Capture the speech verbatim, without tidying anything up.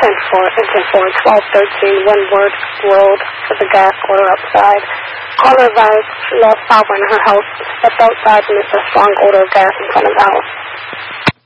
ten four, ten four, twelve thirteen, Windward Road with the gas order outside. Caller advised she lost power in her house, stepped outside and missed a strong odor of gas in front of the house.